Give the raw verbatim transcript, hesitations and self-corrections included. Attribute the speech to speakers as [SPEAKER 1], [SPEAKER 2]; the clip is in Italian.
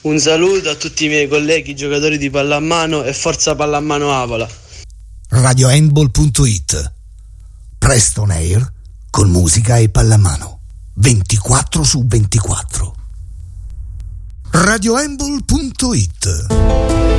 [SPEAKER 1] Un saluto a tutti i miei colleghi giocatori di pallamano e forza pallamano Avola.
[SPEAKER 2] radiohandball punto it. Presto on air con musica e pallamano ventiquattro su ventiquattro. radiohandball punto it